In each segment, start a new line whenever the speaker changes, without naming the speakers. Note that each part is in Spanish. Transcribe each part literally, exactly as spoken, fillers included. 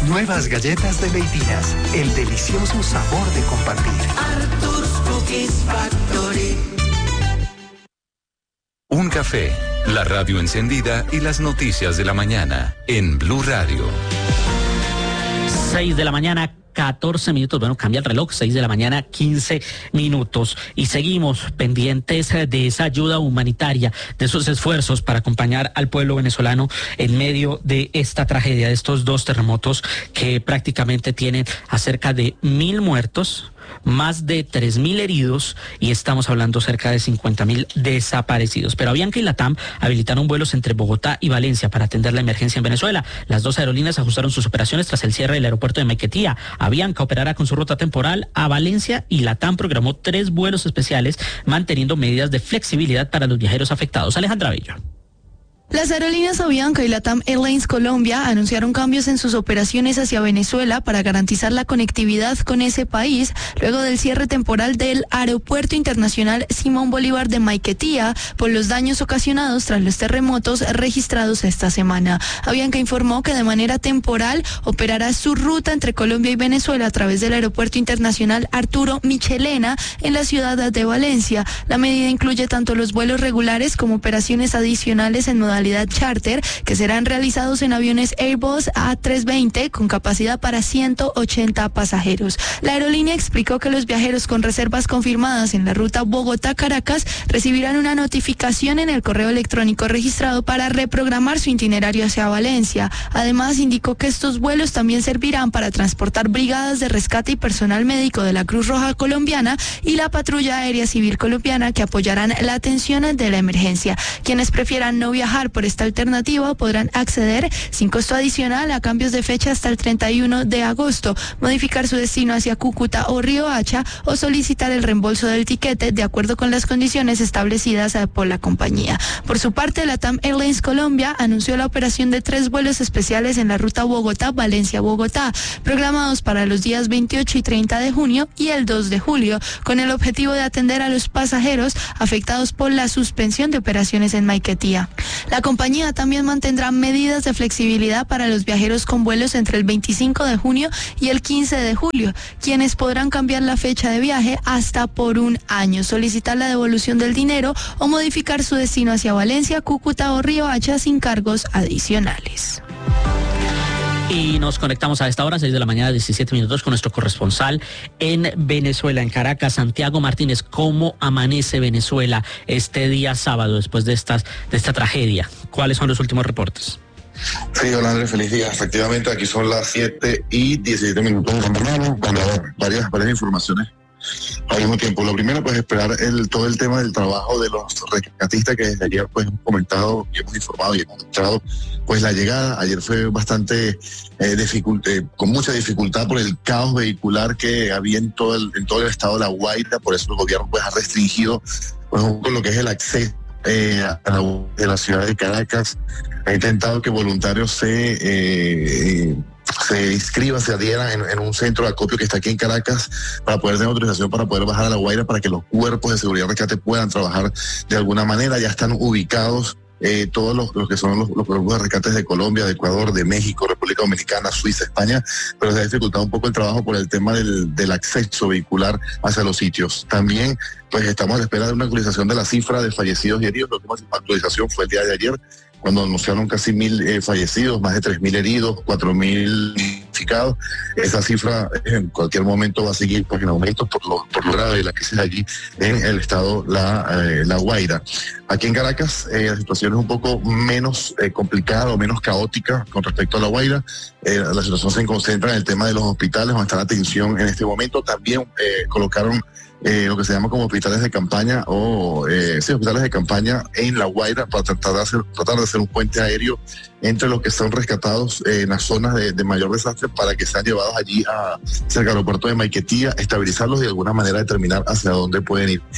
Nuevas galletas de Leitinas, el delicioso sabor de compartir.
Arthur's Cookies Factory.
Un café, la radio encendida y las noticias de la mañana en Blue Radio.
seis de la mañana, catorce minutos, bueno, cambia el reloj, seis de la mañana, quince minutos. Y seguimos pendientes de esa ayuda humanitaria, de esos esfuerzos para acompañar al pueblo venezolano en medio de esta tragedia, de estos dos terremotos que prácticamente tienen a cerca de mil muertos, más de tres mil heridos y estamos hablando cerca de cincuenta mil desaparecidos. Pero Avianca y LATAM habilitaron vuelos entre Bogotá y Valencia para atender la emergencia en Venezuela. Las dos aerolíneas ajustaron sus operaciones tras el cierre del aeropuerto de Maiquetía. Avianca operará con su ruta temporal a Valencia y LATAM programó tres vuelos especiales manteniendo medidas de flexibilidad para los viajeros afectados. Alejandra Bello.
Las aerolíneas Avianca y LATAM Airlines Colombia anunciaron cambios en sus operaciones hacia Venezuela para garantizar la conectividad con ese país luego del cierre temporal del Aeropuerto Internacional Simón Bolívar de Maiquetía por los daños ocasionados tras los terremotos registrados esta semana. Avianca informó que de manera temporal operará su ruta entre Colombia y Venezuela a través del Aeropuerto Internacional Arturo Michelena en la ciudad de Valencia. La medida incluye tanto los vuelos regulares como operaciones adicionales en modalidad charter que serán realizados en aviones Airbus A trescientos veinte con capacidad para ciento ochenta pasajeros. La aerolínea explicó que los viajeros con reservas confirmadas en la ruta Bogotá-Caracas recibirán una notificación en el correo electrónico registrado para reprogramar su itinerario hacia Valencia. Además, indicó que estos vuelos también servirán para transportar brigadas de rescate y personal médico de la Cruz Roja Colombiana y la Patrulla Aérea Civil Colombiana que apoyarán la atención de la emergencia. Quienes prefieran no viajar por esta alternativa podrán acceder sin costo adicional a cambios de fecha hasta el treinta y uno de agosto, modificar su destino hacia Cúcuta o Riohacha o solicitar el reembolso del tiquete de acuerdo con las condiciones establecidas por la compañía. Por su parte, LATAM Airlines Colombia anunció la operación de tres vuelos especiales en la ruta Bogotá-Valencia-Bogotá, programados para los días veintiocho y treinta de junio y el dos de julio, con el objetivo de atender a los pasajeros afectados por la suspensión de operaciones en Maiquetía. La compañía también mantendrá medidas de flexibilidad para los viajeros con vuelos entre el veinticinco de junio y el quince de julio, quienes podrán cambiar la fecha de viaje hasta por un año, solicitar la devolución del dinero o modificar su destino hacia Valencia, Cúcuta o Riohacha sin cargos adicionales.
Y nos conectamos a esta hora, seis de la mañana, diecisiete minutos, con nuestro corresponsal en Venezuela, en Caracas, Santiago Martínez. ¿Cómo amanece Venezuela este día sábado después de, estas, de esta tragedia? ¿Cuáles son los últimos reportes?
Sí, hola Andrés, feliz día. Efectivamente, aquí son las siete y diecisiete minutos. Cuando varias, varias informaciones al mismo tiempo. Lo primero, pues esperar el, todo el tema del trabajo de los rescatistas que desde ayer pues hemos comentado y hemos informado y hemos mostrado pues la llegada. Ayer fue bastante eh, dificult, eh, con mucha dificultad por el caos vehicular que había en todo el, en todo el estado de La Guaira. Por eso el gobierno pues ha restringido pues, lo que es el acceso eh, a la, de la ciudad de Caracas. Ha intentado que voluntarios se eh, se inscriban, se adhieran en, en un centro de acopio que está aquí en Caracas para poder tener autorización para poder bajar a La Guaira, para que los cuerpos de seguridad y rescate puedan trabajar de alguna manera. Ya están ubicados eh, todos los, los que son los, los cuerpos de rescates de Colombia, de Ecuador, de México, República Dominicana, Suiza, España, pero se ha dificultado un poco el trabajo por el tema del, del acceso vehicular hacia los sitios. También pues estamos a la espera de una actualización de la cifra de fallecidos y heridos. La última actualización fue el día de ayer, cuando anunciaron casi mil eh, fallecidos, más de tres mil heridos, cuatro mil damnificados. Esa cifra en cualquier momento va a seguir pues, en aumento por lo, por lo grave de la crisis allí en el estado La, eh, La Guaira. Aquí en Caracas eh, la situación es un poco menos eh, complicada o menos caótica con respecto a La Guaira. Eh, la situación se concentra en el tema de los hospitales, donde está la atención en este momento. También eh, colocaron Eh, lo que se llama como hospitales de campaña o eh, sí, hospitales de campaña en La Guaira para tratar de hacer, tratar de hacer un puente aéreo entre los que son rescatados eh, en las zonas de, de mayor desastre para que sean llevados allí a cerca del aeropuerto de Maiquetía, estabilizarlos y de alguna manera determinar hacia dónde pueden ir.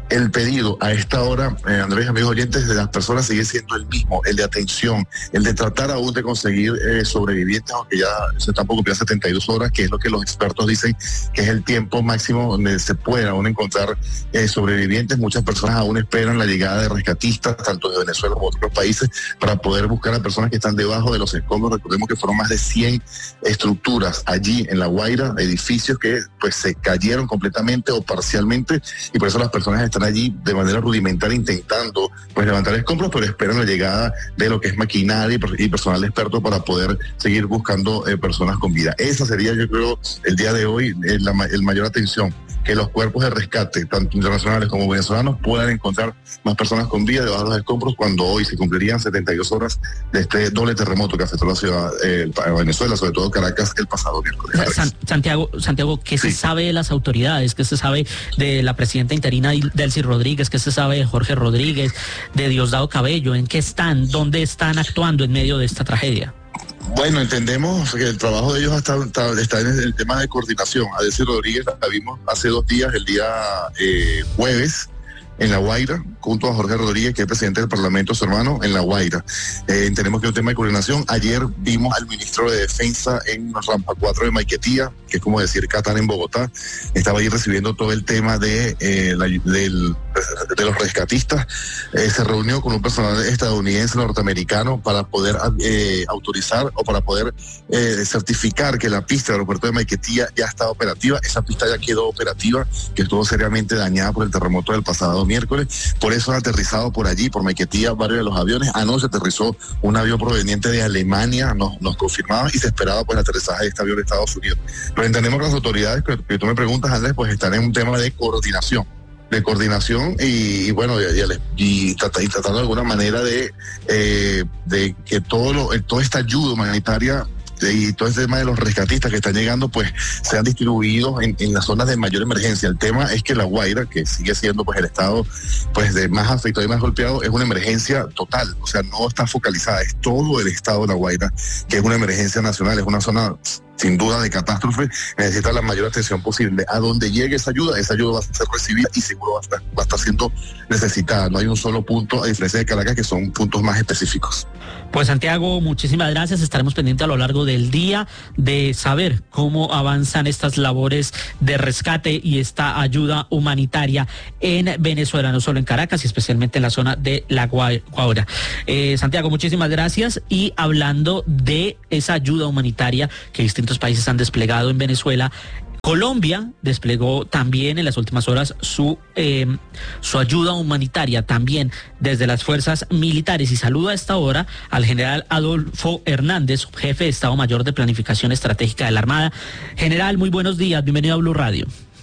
El pedido a esta hora, eh, Andrés, amigos oyentes, de las personas sigue siendo el mismo, el de atención, el de tratar aún de conseguir eh, sobrevivientes, aunque ya se tampoco cumplía setenta y dos horas, que es lo que los expertos dicen que es el tiempo máximo donde se puede aún encontrar eh, sobrevivientes. Muchas personas aún esperan la llegada de rescatistas, tanto de Venezuela como de otros países, para poder buscar a personas que están debajo de los escombros. Recordemos que fueron más de cien estructuras allí en La Guaira, edificios que pues se cayeron completamente o parcialmente, y por eso las personas están allí de manera rudimentaria intentando pues levantar escombros, pero esperan la llegada de lo que es maquinaria y, y personal experto para poder seguir buscando eh, personas con vida. Esa sería, yo creo, el día de hoy eh, la el mayor atención, que los cuerpos de rescate, tanto internacionales como venezolanos, puedan encontrar más personas con vida debajo de los escombros, cuando hoy se cumplirían setenta y dos horas de este doble terremoto que afectó a la ciudad de eh, Venezuela, sobre todo Caracas, el pasado miércoles.
San, Santiago, Santiago, ¿qué sí. se sabe de las autoridades? ¿Qué se sabe de la presidenta interina Delcy Rodríguez? ¿Qué se sabe de Jorge Rodríguez, de Diosdado Cabello? ¿En qué están? ¿Dónde están actuando en medio de esta tragedia?
Bueno, entendemos que el trabajo de ellos está, está, está en el tema de coordinación. A Delcy Rodríguez la vimos hace dos días, el día eh, jueves, en La Guaira, junto a Jorge Rodríguez, que es presidente del Parlamento, su hermano, en La Guaira. Eh, entendemos que es un tema de coordinación. Ayer vimos al ministro de Defensa en Rampa cuatro de Maiquetía, que es como decir Catán en Bogotá. Estaba ahí recibiendo todo el tema de, eh, la, del, de los rescatistas. Eh, se reunió con un personal estadounidense, norteamericano, para poder eh, autorizar o para poder eh, certificar que la pista del aeropuerto de Maiquetía ya está operativa. Esa pista ya quedó operativa, que estuvo seriamente dañada por el terremoto del pasado miércoles. Por eso han aterrizado por allí, por Maiquetía, varios de los aviones. Anoche aterrizó un avión proveniente de Alemania, nos, nos confirmaba, y se esperaba pues el aterrizaje de este avión de Estados Unidos. Pero entendemos que las autoridades, que, que tú me preguntas, Andrés, pues están en un tema de coordinación. de coordinación y, y bueno, y, y, y, tratar, y tratar de alguna manera de, eh, de que todo lo, toda esta ayuda humanitaria y todo este tema de los rescatistas que están llegando pues sean distribuidos en, en las zonas de mayor emergencia. El tema es que La Guaira, que sigue siendo pues el estado pues de más afectado y más golpeado, es una emergencia total, o sea, no está focalizada, es todo el estado de La Guaira, que es una emergencia nacional, es una zona sin duda de catástrofe, necesita la mayor atención posible. A donde llegue esa ayuda, esa ayuda va a ser recibida y seguro va a estar, va a estar siendo necesitada. No hay un solo punto, a diferencia de Caracas, que son puntos más específicos.
Pues Santiago, muchísimas gracias. Estaremos pendientes a lo largo del día de saber cómo avanzan estas labores de rescate y esta ayuda humanitaria en Venezuela, no solo en Caracas y especialmente en la zona de La Guaira. Eh, Santiago, muchísimas gracias. Y hablando de esa ayuda humanitaria que distintos países han desplegado en Venezuela, Colombia desplegó también en las últimas horas su eh, su ayuda humanitaria también desde las fuerzas militares, y saludo a esta hora al general Adolfo Hernández, jefe de Estado Mayor de Planificación Estratégica de la Armada. General, muy buenos días, bienvenido a Blue Radio.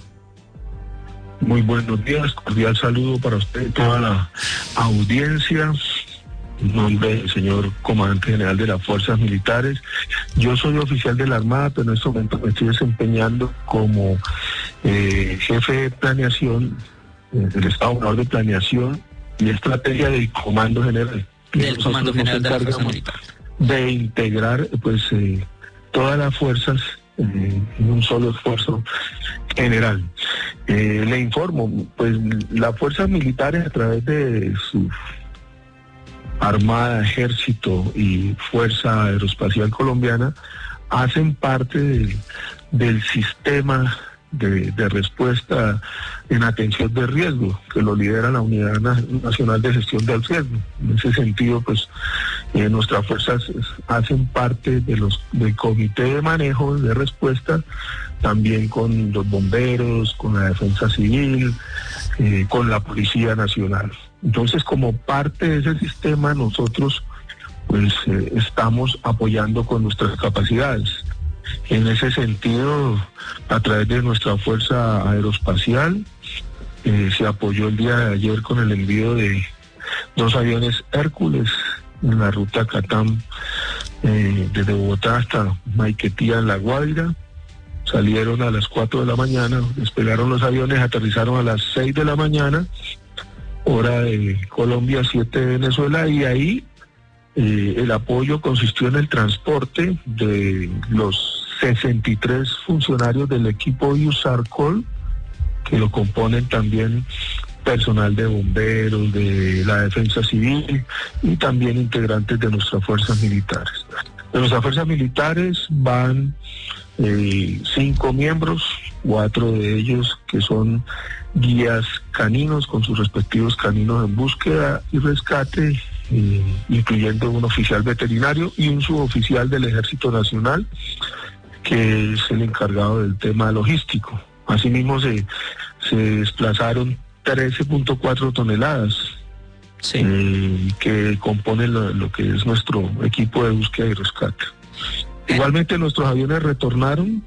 Muy buenos días, cordial saludo para usted y toda la audiencia. En nombre del señor comandante general de las fuerzas militares. Yo soy oficial de la Armada, pero en este momento me estoy desempeñando como eh, jefe de planeación eh, del Estado Mayor de Planeación y Estrategia del Comando General.
Del Comando General de las Fuerzas Militares.
De integrar pues eh, todas las fuerzas eh, en un solo esfuerzo general. Eh, le informo, pues las fuerzas militares a través de su Armada, Ejército y Fuerza Aeroespacial Colombiana hacen parte del, del sistema de, de respuesta en atención de riesgo que lo lidera la Unidad Nacional de Gestión del Riesgo. En ese sentido, pues eh, nuestras fuerzas hacen parte de los del Comité de Manejo de Respuesta, también con los bomberos, con la Defensa Civil, eh, con la Policía Nacional. Entonces, como parte de ese sistema, nosotros pues eh, estamos apoyando con nuestras capacidades. En ese sentido, a través de nuestra Fuerza Aeroespacial, eh, se apoyó el día de ayer con el envío de dos aviones Hércules en la ruta Catán, eh, desde Bogotá hasta Maiquetía, en La Guaira. Salieron a las cuatro de la mañana, despegaron los aviones, aterrizaron a las seis de la mañana, hora de Colombia, siete de Venezuela, y ahí eh, el apoyo consistió en el transporte de los sesenta y tres funcionarios del equipo USARCOL, que lo componen también personal de bomberos, de la defensa civil y también integrantes de nuestras fuerzas militares. De nuestras fuerzas militares van eh, cinco miembros, cuatro de ellos que son guías caninos con sus respectivos caninos en búsqueda y rescate, eh, incluyendo un oficial veterinario y un suboficial del Ejército Nacional, que es el encargado del tema logístico. Asimismo se, se desplazaron trece punto cuatro toneladas, sí. eh, que componen lo, lo que es nuestro equipo de búsqueda y rescate. Igualmente nuestros aviones retornaron,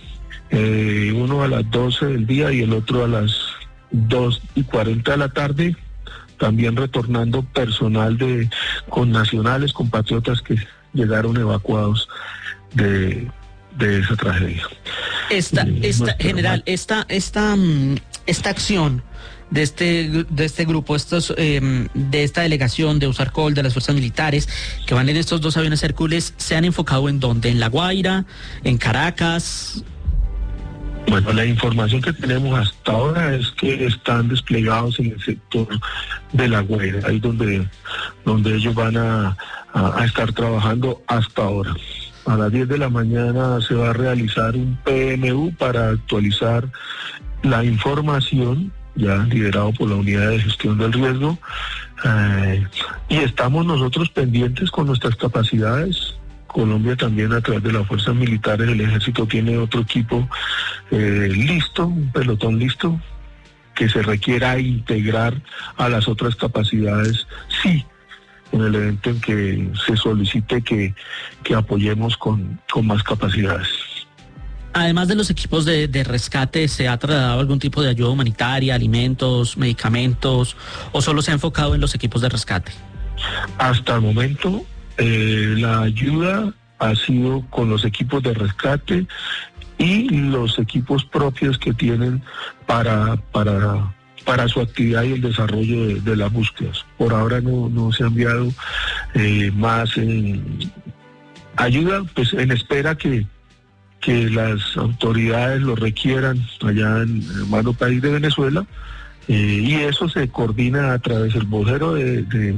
eh, uno a las doce del día y el otro a las dos y cuarenta de la tarde, también retornando personal de connacionales, compatriotas que llegaron evacuados de, de esa tragedia.
Esta,
eh,
esta general, esta, esta, esta acción de este, de este grupo, estos, eh, de esta delegación de USARCOL, de las fuerzas militares, que van en estos dos aviones Hércules, ¿se han enfocado en dónde? ¿En La Guaira? ¿En Caracas?
Bueno, la información que tenemos hasta ahora es que están desplegados en el sector de La Guaira, ahí donde, donde ellos van a, a, a estar trabajando hasta ahora. A las diez de la mañana se va a realizar un P M U para actualizar la información, ya liderado por la Unidad de Gestión del Riesgo, eh, y estamos nosotros pendientes con nuestras capacidades. Colombia también, a través de las fuerzas militares, el ejército tiene otro equipo eh, listo, un pelotón listo, que se requiera integrar a las otras capacidades, sí, en el evento en que se solicite que, que apoyemos con, con más capacidades.
Además de los equipos de, de rescate, ¿se ha trasladado algún tipo de ayuda humanitaria, alimentos, medicamentos, o solo se ha enfocado en los equipos de rescate?
Hasta el momento, eh, la ayuda ha sido con los equipos de rescate y los equipos propios que tienen para, para, para su actividad y el desarrollo de, de las búsquedas. Por ahora no, no se ha enviado eh, más en ayuda, pues en espera que que las autoridades lo requieran allá en el hermano país de Venezuela, eh, y eso se coordina a través del vocero de, de,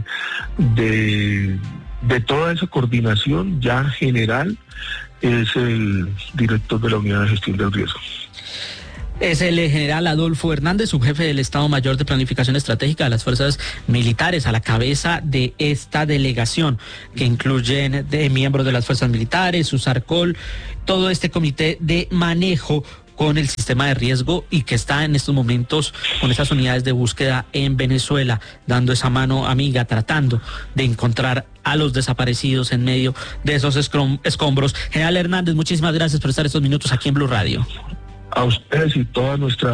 de, de toda esa coordinación ya general, es el director de la Unidad de Gestión del Riesgo.
Es el general Adolfo Hernández, subjefe del Estado Mayor de Planificación Estratégica de las Fuerzas Militares, a la cabeza de esta delegación, que incluyen de miembros de las Fuerzas Militares, USARCOL, todo este comité de manejo con el sistema de riesgo, y que está en estos momentos con esas unidades de búsqueda en Venezuela, dando esa mano amiga, tratando de encontrar a los desaparecidos en medio de esos escombros. General Hernández, muchísimas gracias por estar estos minutos aquí en Blue Radio.
A ustedes y toda nuestra